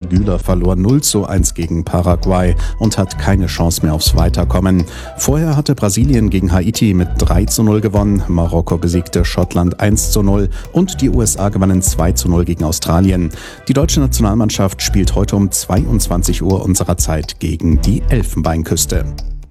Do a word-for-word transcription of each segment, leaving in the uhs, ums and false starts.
Güler verlor null zu eins gegen Paraguay und hat keine Chance mehr aufs Weiterkommen. Vorher hatte Brasilien gegen Haiti mit drei zu null gewonnen, Marokko besiegte Schottland eins zu null und die U S A gewannen zwei zu null gegen Australien. Die deutsche Nationalmannschaft spielt heute um zweiundzwanzig Uhr unserer Zeit gegen die Elfenbeinküste.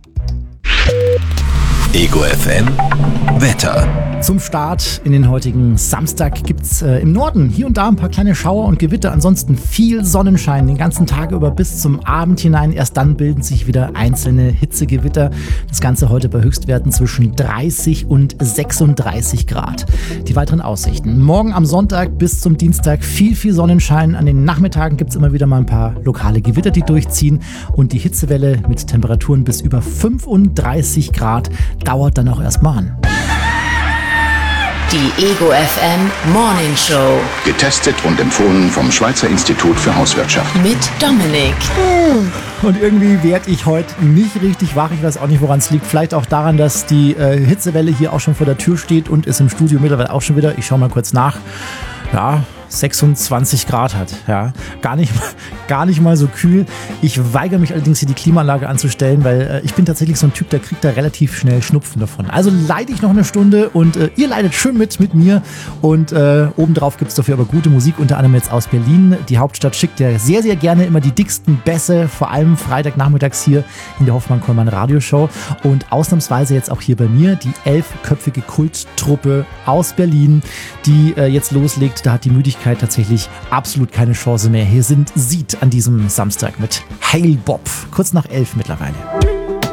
Ego F M Wetter. Zum Start in den heutigen Samstag gibt's äh, im Norden hier und da ein paar kleine Schauer und Gewitter. Ansonsten viel Sonnenschein den ganzen Tag über bis zum Abend hinein. Erst dann bilden sich wieder einzelne Hitzegewitter. Das Ganze heute bei Höchstwerten zwischen dreißig und sechsunddreißig Grad. Die weiteren Aussichten. Morgen am Sonntag bis zum Dienstag viel, viel Sonnenschein. An den Nachmittagen gibt's immer wieder mal ein paar lokale Gewitter, die durchziehen. Und die Hitzewelle mit Temperaturen bis über fünfunddreißig Grad dauert dann auch erstmal an. Die Ego F M Morning Show. Getestet und empfohlen vom Schweizer Institut für Hauswirtschaft. Mit Dominik. Und irgendwie werde ich heute nicht richtig wach. Ich weiß auch nicht, woran es liegt. Vielleicht auch daran, dass die äh, Hitzewelle hier auch schon vor der Tür steht und es im Studio mittlerweile auch schon wieder, ich schaue mal kurz nach, ja, sechsundzwanzig Grad hat. Ja, gar nicht, gar nicht mal so kühl. Ich weigere mich allerdings, hier die Klimaanlage anzustellen, weil äh, ich bin tatsächlich so ein Typ, der kriegt da relativ schnell Schnupfen davon. Also leide ich noch eine Stunde und äh, ihr leidet schön mit mit mir. Und äh, obendrauf gibt es dafür aber gute Musik, unter anderem jetzt aus Berlin. Die Hauptstadt schickt ja sehr, sehr gerne immer die dicksten Bässe, vor allem Freitagnachmittags hier in der Hoffmann-Kollmann Radioshow. Und ausnahmsweise jetzt auch hier bei mir die elfköpfige Kulttruppe aus Berlin, die äh, jetzt loslegt. Da hat die Müdigkeit tatsächlich absolut keine Chance mehr. Hier sind Seed an diesem Samstag mit Hail Bob, kurz nach elf mittlerweile.